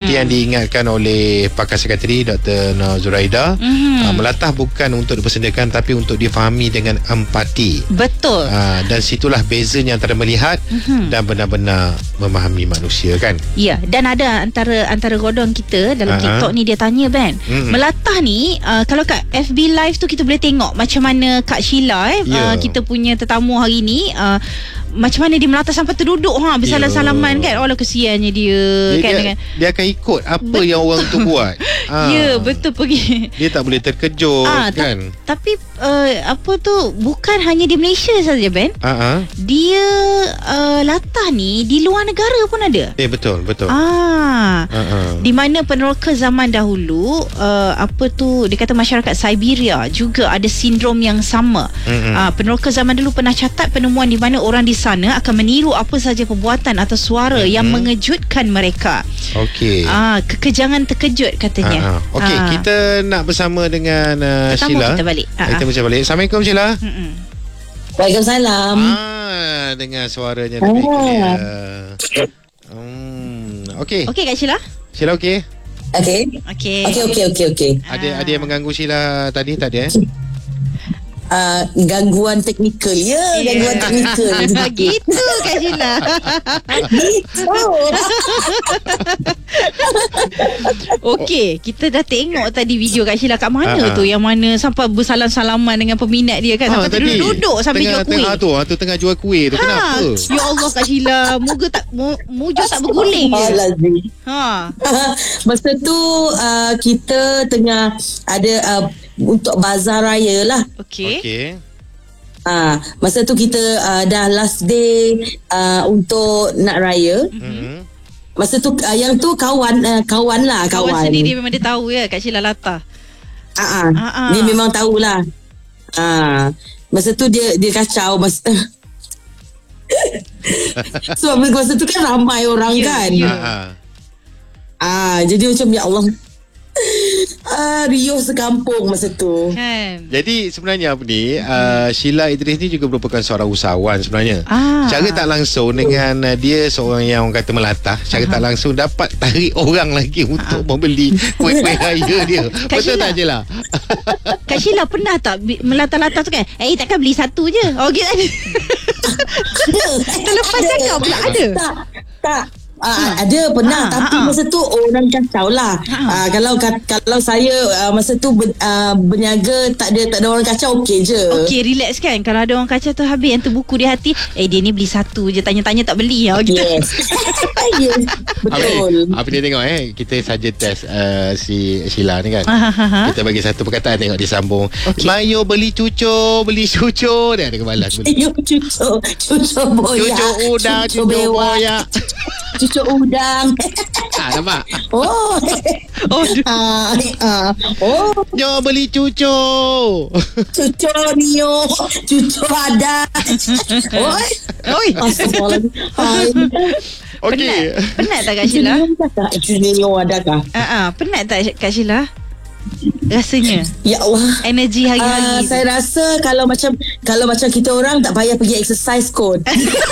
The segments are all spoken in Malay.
Seperti yang diingatkan oleh pakar psikiatri Dr. Zuraida, melatah bukan untuk dipersendakan tapi untuk difahami dengan empati. Betul. Dan situlah bezanya antara melihat dan benar-benar memahami manusia kan. Ya, dan ada antara godong kita dalam TikTok ni, dia tanya Ben, melatah ni kalau kat FB Live tu kita boleh tengok macam mana Kak Sheila kita punya tetamu hari ni macam mana dia melatah sampai terduduk bersalam-salaman kan. Allah, kesiannya dia kan, dia akan ikut apa yang orang tu buat. Ya, betul, pergi. Dia tak boleh terkejut kan. Tapi apa tu, bukan hanya di Malaysia saja Ben. Dia latah ni di luar negara pun ada. Betul. Di mana peneroka zaman dahulu, apa tu, dia kata masyarakat Siberia juga ada sindrom yang sama. Peneroka zaman dulu pernah catat penemuan di mana orang di sana akan meniru apa saja perbuatan atau suara yang mengejutkan mereka. Okey. Kekejangan terkejut katanya. Okey, kita nak bersama dengan Sheila. Kita balik. Kita balik. Assalamualaikum Sheila. Waalaikumsalam. Dengan suaranya lebih clear. Okey. Okey Kak Sheila. Sheila okey? Okey. Ada yang mengganggu Sheila tadi tak ada Gangguan teknikal. Gangguan teknikal. Gitu Kak Sheila. Okey, kita dah tengok tadi video Kak Sheila kat mana tu, yang mana sampai bersalam-salaman dengan peminat dia kan, sampai duduk sampai jual kuih. Tu tengah jual kuih tu. Kenapa? Ya Allah Kak Sheila, moga tak mujuk tak berguling je. Masa tu kita tengah ada untuk bazar raya lah. Okey. Masa tu kita dah last day untuk nak raya. Masa tu yang tu kawan lah. Kawan sendiri memang dia tahu ya Kak Sheila latah. Dia memang tahulah. Masa tu dia kacau masa sebab masa tu kan ramai orang kan. Jadi macam ya Allah, riuh sekampung masa tu kan. Jadi sebenarnya apa ni, Sheila Idris ni juga merupakan seorang usahawan sebenarnya. Secara tak langsung dengan dia seorang yang orang kata melatah, secara tak langsung dapat tarik orang lagi untuk membeli kuih-kuih raya dia. Betul tak Sheila? Kak Sheila pernah tak melatah-latah tu kan, takkan beli satu je. Gitu ada. Terlepas cakap pula ada. Tak. Ada pernah, tapi masa tu orang kacau lah. Kalau saya masa tu berniaga, tak ada orang kacau, okey je. Okey, relax kan. Kalau ada orang kacau tu habis yang terbuku di hati, dia ni beli satu je, tanya-tanya tak beli. Gitu. Yes. Betul. Apa dia tengok kita saja test si Sheila ni kan. Kita bagi satu perkataan, tengok dia sambung. Mayo beli cucur dia ada kebalas. Cucur boyak. Cucur udang, cucur boyak. Cucuk udang. Nampak? Nyo beli cucuk. Cucuk Nio. Cucuk ada. Okey. Penat tak Kak Sheila? Cucuk Nio ada kah? Penat tak Kak Sheila? Rasanya ya Allah, energi hari-hari saya rasa kalau macam kita orang tak payah pergi exercise kot.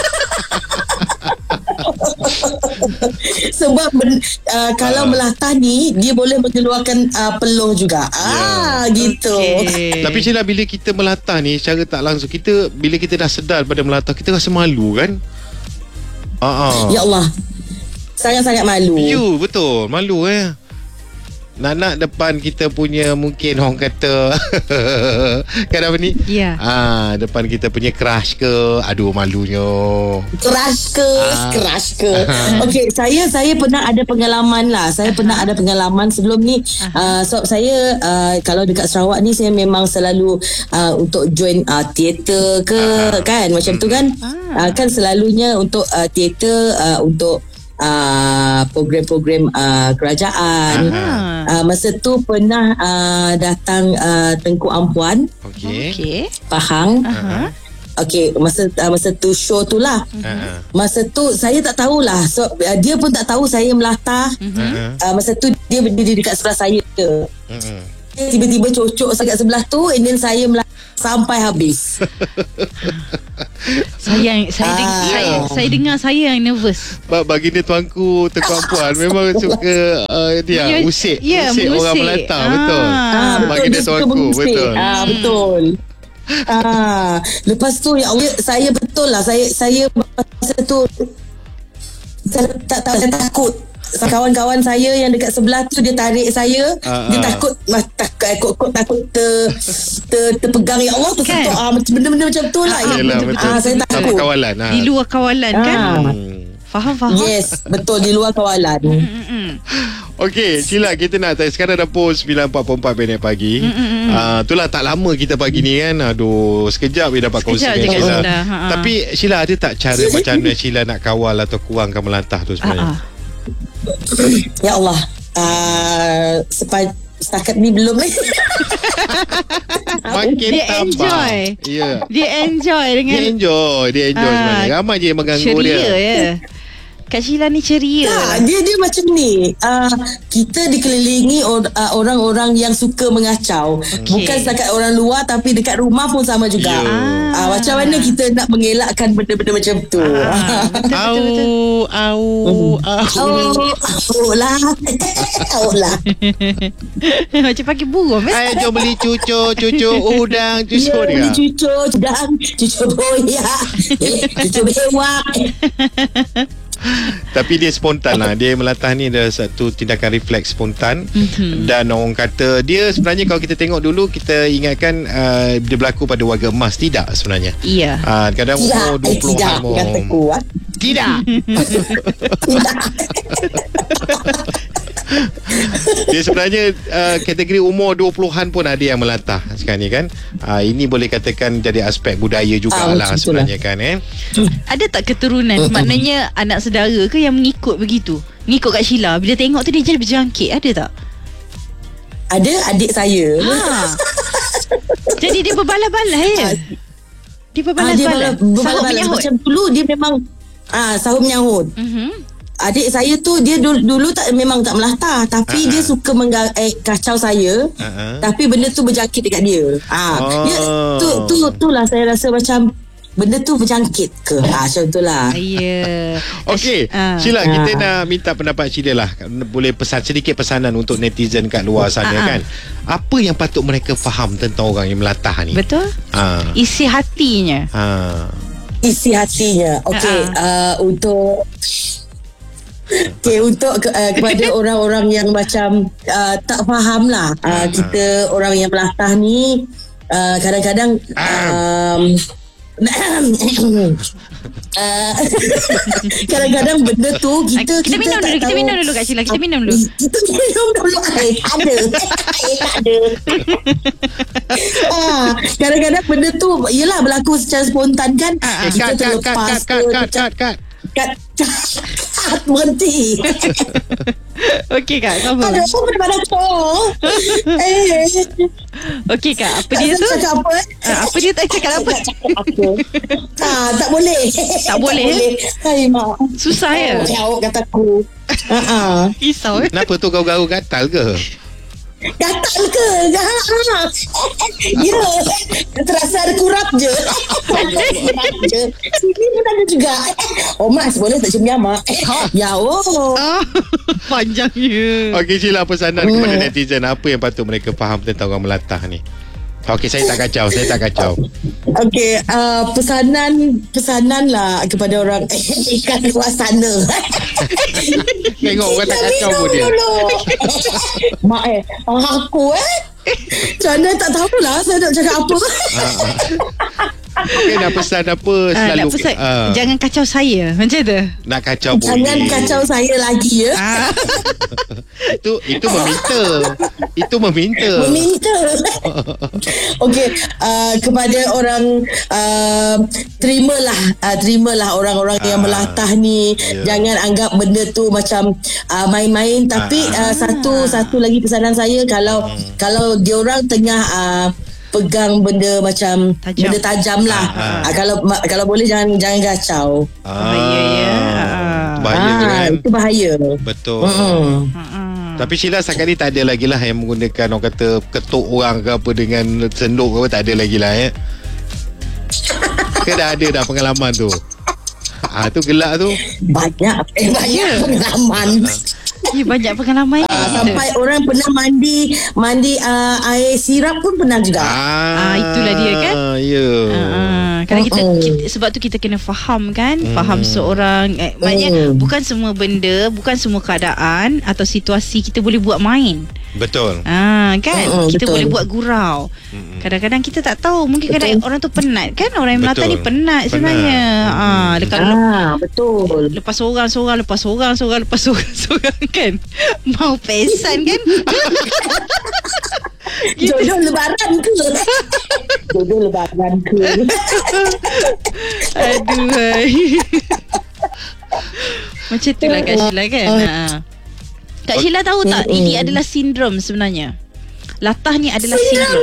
Sebab kalau melatah ni dia boleh mengeluarkan peluh juga. Gitu. Tapi Sheila, bila kita melatah ni secara tak langsung, kita bila kita dah sedar pada melatah, kita rasa malu kan? Ya Allah, sangat-sangat malu. Betul, malu nak depan kita punya, mungkin orang kata kan apa ni? Depan kita punya crush ke, aduh malunya. Crush ke. Okey, saya pernah ada pengalaman lah. Saya pernah ada pengalaman sebelum ni. Sebab saya kalau dekat Sarawak ni, saya memang selalu untuk join teater ke kan, macam tu kan. Kan selalunya untuk teater, untuk program-program kerajaan. Masa tu pernah datang Tengku Ampuan, Pahang. Okey, masa tu show tu lah. Masa tu saya tak tahulah, so dia pun tak tahu saya melatah. Masa tu dia berdiri dekat sebelah saya. tiba-tiba cocok dekat sebelah tu, and then saya sampai habis. Saya dengar saya yang nervous. Bagi dia tuanku Tengku Puan memang suka dia usik orang melata. Betul. Bagi dia tuanku. Betul. Betul. Lepas tu ya Allah, saya betul lah, saya masa tu saya takut. Kawan-kawan saya yang dekat sebelah tu, dia tarik saya, dia takut terpegang, ya Allah, tersentuh macam benda-benda macam tu lah. Saya takut kawalan, di luar kawalan kan. Faham. Yes, betul, di luar kawalan. Okey, Sheila, kita nak tanya. Sekarang dah pukul 9.44 minit pagi. Itulah tak lama kita pagi ni kan. Aduh, sekejap dia dapat kongsi dengan Sheila. Tapi Sheila, ada tak cara macam mana Sheila nak kawal atau kurangkan melantah tu sebenarnya? Ya Allah, setakat ni belum. Makin dia tambah. Enjoy. Yeah. Dia enjoy sebenarnya. Ramai je yang mengganggu dia. Ceria ya. Kak Sheila ni ceria. Dia macam ni. Kita dikelilingi orang-orang yang suka mengacau. Bukan setakat orang luar, tapi dekat rumah pun sama juga. Macam mana kita nak mengelakkan benda-benda macam tu? Au lah. Macam pakai burung. Jom beli cucuk udang, cucuk dia. Beli cucuk udang, cucuk boyak, cucuk bewak. Tapi dia spontan lah. Dia melatah ni ada satu tindakan refleks spontan. Dan orang kata dia sebenarnya, kalau kita tengok dulu, kita ingatkan dia berlaku pada warga emas. Tidak sebenarnya. Iya. Kadang umur 20-an Tidak. Dia sebenarnya kategori umur 20-an pun ada yang melatah sekarang ni kan. Ini boleh katakan jadi aspek budaya jugalah sebenarnya kan. Ada tak keturunan? Maknanya anak saudara ke yang mengikut begitu? Mengikut Kak Sheila, bila tengok tu dia jadi berjangkit. Ada tak? Ada adik saya. Jadi dia berbalah-balah ya? Dia berbalah-balah. Sahut menyahut. Macam dulu dia memang sahut menyahut. Adik saya tu dia dulu memang tak melatah, tapi dia suka kacau saya. Tapi benda tu berjangkit dekat dia. Dia itulah saya rasa macam benda tu berjangkit ke. Macam itulah. Ya. Okey, Sheila, kita nak minta pendapat Sheila lah. Boleh sedikit pesanan untuk netizen kat luar sana kan. Apa yang patut mereka faham tentang orang yang melatah ni? Betul. Isi hatinya. Isi hatinya. Okey, untuk kepada orang-orang yang macam tak faham lah, kita orang yang melatah ni kadang-kadang kadang-kadang benda tu kita minum dulu Kak Sheila. Kita minum dulu. Kita minum dulu. Ada. Kadang-kadang benda tu yelah berlaku secara spontan kan. Kita terlepas kat berhenti. Okey Kak, sama. Ada apa pada kau? Okey Kak, apa dia tu? Cakap apa? Apa dia tak cakap apa? Tak boleh. Tak boleh. Hai mak. Susah ya? Jauh kataku. Risau Kenapa tu kau garu gatal ke? Gatal ke? Ya. Terasa ada kurap je. Sini pun ada juga. Oh mas, boleh tak cium mak? Ya panjangnya. Okey Sheila, pesanan kepada netizen, apa yang patut mereka faham tentang orang melatah ni? Okey, saya tak kacau. Okey, pesanan lah kepada orang kat luar sana. Tengok orang tak kacau pun dia. Mak aku macam mana tak tahulah saya nak cakap apa. Okay, nak pesan apa selalu nak pesan, jangan kacau saya. Macam tu. Nak kacau boleh. Jangan kacau saya lagi ya. Itu meminta. Okey, kepada orang terimalah orang-orang yang melatah ni. Jangan anggap benda tu macam main-main, tapi satu lagi pesanan saya, kalau diorang tengah pegang benda macam benda tajam lah. Kalau boleh jangan kacau. Bahaya kan? Itu bahaya. Betul. Tapi Sheila setakat ni tak ada lagi lah yang menggunakan orang kata ketuk orang ke apa dengan senduk ke apa, tak ada lagi lah ya. Ke dah ada dah pengalaman tu. Tu gelak tu. Banyak pengalaman. Banyak pengalaman sampai orang pernah mandi air sirap pun pernah juga. Itulah dia kan. Ya. Kalau kita sebab tu kita kena faham kan, faham seorang maknanya bukan semua benda, bukan semua keadaan atau situasi kita boleh buat main. Betul. Kan kita betul. boleh buat gurau. Kadang-kadang kita tak tahu, mungkin kadang orang tu penat kan, orang yang melata ni penat sebenarnya. Kalau betul. lepas seorang kan mau pesan kan. Jodoh lebaran ke? Jodoh lebaran ke? Aduh. Macam tu lah Kak Sheila kan. Kak Sheila tahu tak, ini adalah sindrom sebenarnya. Latah ni adalah sindrom.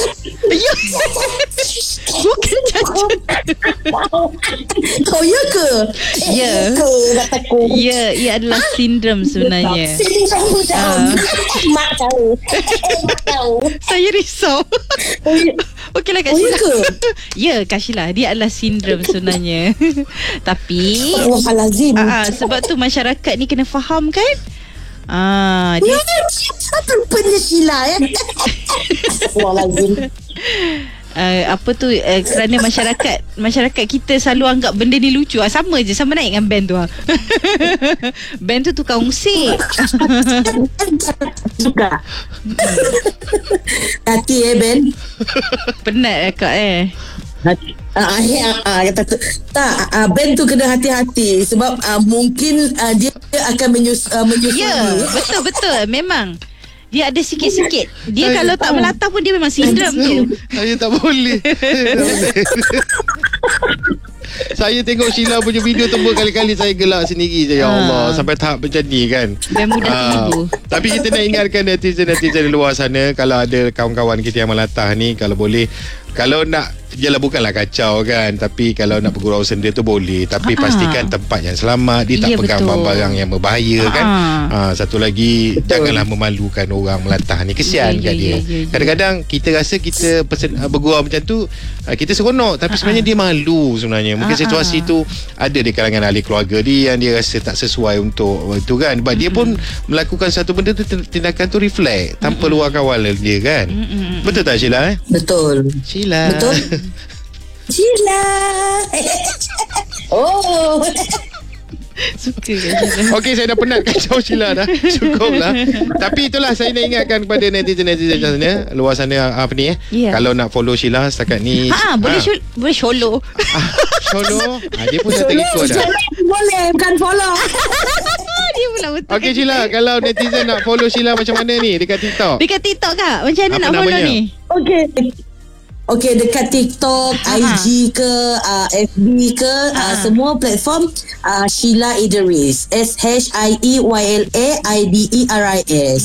Bukan cacat. Kau ya ke? Ya. Kataku. Ya, ia adalah sindrom sebenarnya. Mak tahu. Saya risau. Okeylah Kak Sheila. Ya Kak Sheila, dia adalah sindrom sebenarnya. Tapi sebab tu masyarakat ni kena faham kan. Dia apa rupanya Sheila ya? Astagfirullahalazim. Apa tu kerana masyarakat kita selalu anggap benda ni lucu. Sama je, sama naik dengan band tu. Band tu tukang usik. Suka. Hati Ben. Penat Kak kata tak, Ben tu kena hati-hati sebab mungkin dia akan menyusui. Ya, betul memang. Dia ada sikit-sikit. Dia kalau tak melatah pun dia memang sindrom tu. Saya tak boleh. Saya tengok Sheila punya video tu berkali-kali saya gelak sendiri je. Ya Allah, sampai tahap macam ni kan. Dan mudah timbul. Tapi kita nak ingatkan netizen-netizen di luar sana, kalau ada kawan-kawan kita yang melatah ni, kalau boleh, kalau nak, jelah bukanlah kacau kan, tapi kalau nak bergurau senda tu boleh, tapi pastikan tempat yang selamat, dia tak pegang barang yang berbahaya kan. Satu lagi, janganlah memalukan orang melatah ni, kesian kat dia. Kadang-kadang kita rasa kita bergurau macam tu, kita seronok, tapi sebenarnya dia malu sebenarnya. Mungkin situasi tu ada di kalangan ahli keluarga dia yang dia rasa tak sesuai untuk itu kan. Sebab dia pun melakukan satu benda tu, tindakan tu reflect tanpa luar kawal dia kan. Betul tak Sheila? Betul. Sheila. Betul. Sheila. Oh. Suka kan. Okey, saya dah penat kacau Sheila dah. Cukup lah. Tapi itulah, saya nak ingatkan kepada netizen-netizen sana, luar sana apa ni kalau nak follow Sheila setakat ni boleh solo. Solo. Dia pun dah terikut dah. Boleh, bukan follow. Dia pula betul. Okey Sheila, kalau netizen nak follow Sheila macam mana ni dekat TikTok? Dekat TikTok Kak, macam mana apa nak follow namanya? ni? Okey, dekat TikTok, IG ke, FB ke, semua platform Sheila Idris. SHIEYLAIDERIS.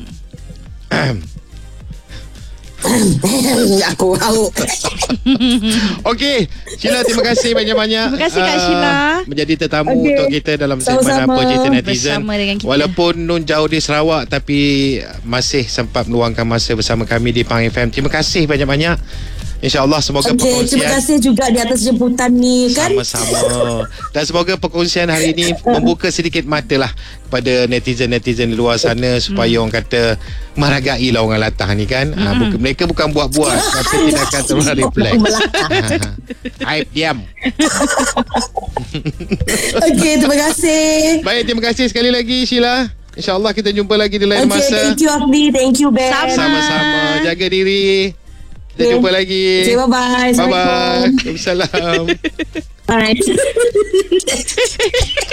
Aku tahu. Okey, Sheila, terima kasih banyak-banyak. Terima kasih Kak Sheila. Menjadi tetamu untuk kita dalam segmen Apa Cerita Netizen. Walaupun Nun jauh di Sarawak, tapi masih sempat meluangkan masa bersama kami di Pang FM. Terima kasih banyak-banyak. InsyaAllah semoga perkongsian. Terima kasih juga di atas jemputan ni kan. Sama-sama. Dan semoga perkongsian hari ini membuka sedikit mata lah kepada netizen-netizen di luar sana, supaya orang kata menghargai lah orang latah ni kan. Mereka bukan buat-buat, tapi tindakan terus reflect. Aib diam. Okey, terima kasih. Baik, terima kasih sekali lagi Sheila. InsyaAllah kita jumpa lagi di lain masa. Thank you Afni, thank you Ben. Sama-sama. Jaga diri. Kita jumpa lagi. Okay, bye-bye. Bye-bye. Waalaikumsalam. Alright.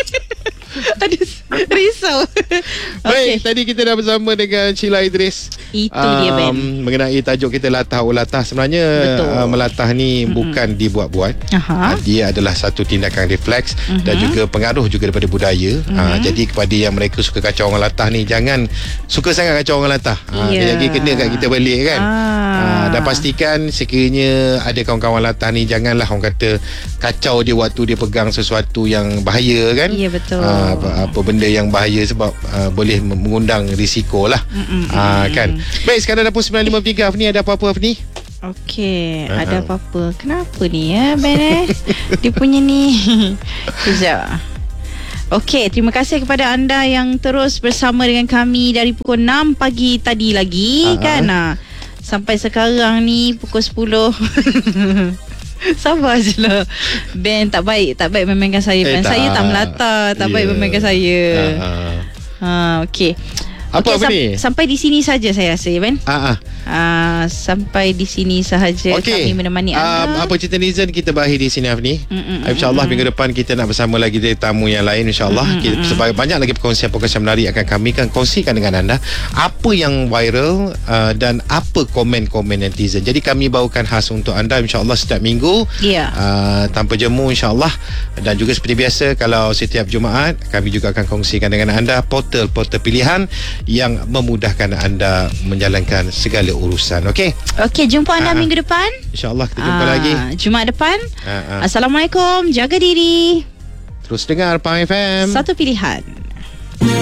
Aduh, risau. Baik, tadi kita dah bersama dengan Sheila Idris. Itu dia, Ben. Mengenai tajuk kita latah sebenarnya melatah ni bukan dibuat-buat. Dia adalah satu tindakan refleks dan juga pengaruh juga daripada budaya. Jadi kepada yang mereka suka kacau orang latah ni, jangan suka sangat kacau orang latah. Kejap-kejap kena kat kita balik kan. Dan pastikan sekiranya ada kawan-kawan latah ni, janganlah orang kata kacau dia waktu dia pegang sesuatu yang bahaya kan. Ya, betul. Apa benda yang bahaya sebab boleh mengundang risiko lah. Kan. Baik, sekarang dah pun 9.53. Afni, ada apa-apa Afni? Okey, ada apa-apa. Kenapa ni Ben dia punya ni. Kejap. Okey, terima kasih kepada anda yang terus bersama dengan kami dari pukul 6 pagi tadi lagi kan. Sampai sekarang ni pukul 10. Sabar je lah. Ben, tak baik memainkan saya, Ben. Saya tak melata. Tak baik memainkan saya. Okey. Apa ni? Sampai di sini saja saya rasa, Ben. Sampai di sini sahaja kami menemani anda. Apa cerita netizen kita berakhir di sini, Afni. InsyaAllah minggu depan kita nak bersama lagi tetamu yang lain, insyaAllah. Sebab banyak lagi perkongsian-perkongsian menarik akan kami akan kongsikan dengan anda. Apa yang viral dan apa komen-komen netizen. Jadi kami bawakan khas untuk anda, insyaAllah setiap minggu. Tanpa jemu, insyaAllah. Dan juga seperti biasa, kalau setiap Jumaat kami juga akan kongsikan dengan anda portal-portal pilihan yang memudahkan anda menjalankan segala urusan. Okey, jumpa anda minggu depan, InsyaAllah kita jumpa lagi Jumaat depan. Assalamualaikum, jaga diri, terus dengar Pang FM, satu pilihan.